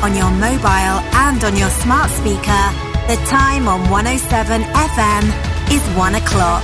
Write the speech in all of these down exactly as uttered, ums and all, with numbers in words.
on your mobile and on your smart speaker. The time on one oh seven F M is one o'clock.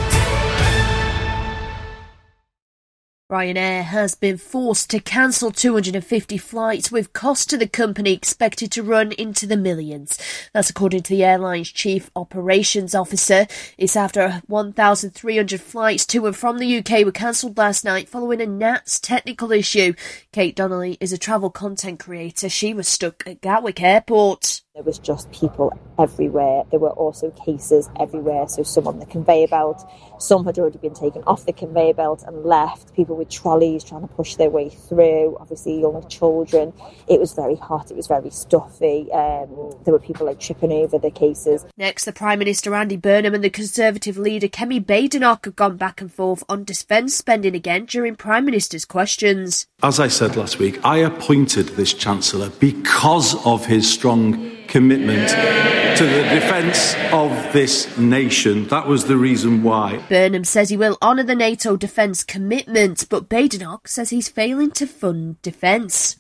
Ryanair has been forced to cancel two hundred fifty flights, with costs to the company expected to run into the millions. That's according to the airline's chief operations officer. It's after one thousand three hundred flights to and from the U K were cancelled last night following a N A T S technical issue. Kate Donnelly is a travel content creator. She was stuck at Gatwick Airport. There was just people everywhere. There were also cases everywhere. So some on the conveyor belt, some had already been taken off the conveyor belt and left. People with trolleys trying to push their way through, obviously young children. It was very hot, it was very stuffy. Um, there were people like tripping over the cases. Next, the Prime Minister Andy Burnham and the Conservative leader Kemi Badenoch have gone back and forth on defence spending again during Prime Minister's questions. As I said last week, I appointed this Chancellor because of his strong commitment to the defence of this nation. That was the reason why. Burnham says he will honour the NATO defence commitment, but Badenoch says he's failing to fund defence.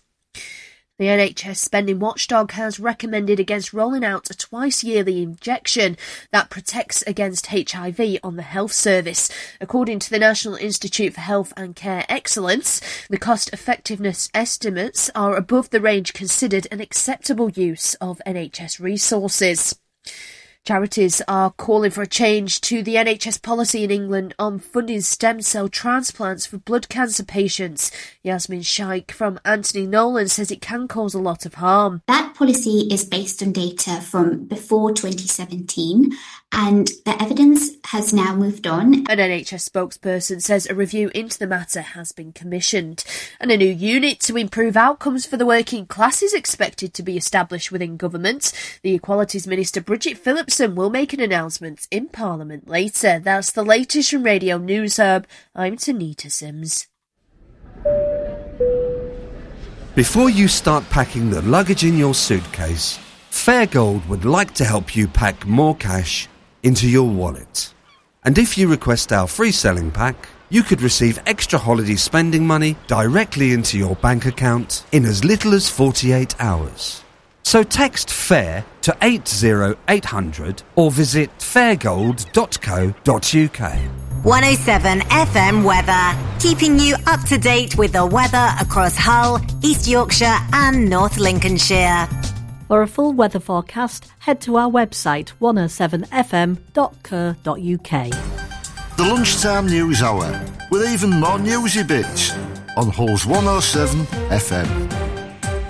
The N H S spending watchdog has recommended against rolling out a twice-yearly injection that protects against H I V on the health service. According to the National Institute for Health and Care Excellence, the cost-effectiveness estimates are above the range considered an acceptable use of N H S resources. Charities are calling for a change to the N H S policy in England on funding stem cell transplants for blood cancer patients. Yasmin Shaikh from Anthony Nolan says it can cause a lot of harm. That policy is based on data from before twenty seventeen, and the evidence has now moved on. An N H S spokesperson says a review into the matter has been commissioned. And a new unit to improve outcomes for the working class is expected to be established within government. The Equalities Minister Bridget Phillips will make an announcement in Parliament later. That's the latest from Radio News Hub. I'm Tanita Sims. Before you start packing the luggage in your suitcase, Fairgold would like to help you pack more cash into your wallet. And if you request our free selling pack, you could receive extra holiday spending money directly into your bank account in as little as forty-eight hours. So text FAIR to eight zero eight hundred or visit fairgold dot co dot uk. one oh seven F M weather, keeping you up to date with the weather across Hull, East Yorkshire and North Lincolnshire. For a full weather forecast, head to our website one oh seven f m dot co dot uk. The Lunchtime News Hour, with even more newsy bits on Hull's one oh seven F M.